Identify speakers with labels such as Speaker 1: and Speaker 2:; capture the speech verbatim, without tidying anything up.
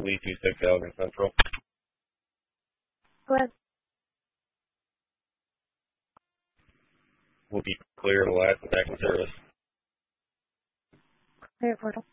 Speaker 1: Lee two six Elgin Central.
Speaker 2: Go ahead.
Speaker 1: Will be clear to last back in service.
Speaker 2: Clear portal.